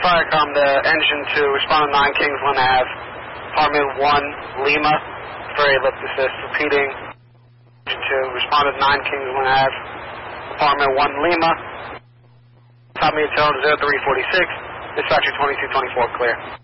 Firecom to Engine 2, respond to 9 Kingsland Ave, Apartment 1, Lima, for elliptic assist. Repeating, Engine 2, respond to 9 Kingsland Ave, Apartment 1, Lima. Top me at 0346, dispatcher 2224, clear.